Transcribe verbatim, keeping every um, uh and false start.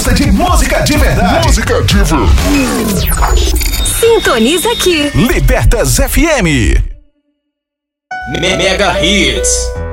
gosta de música de verdade. Música de verdade. Sintoniza aqui. Libertas F M. Mega Hits.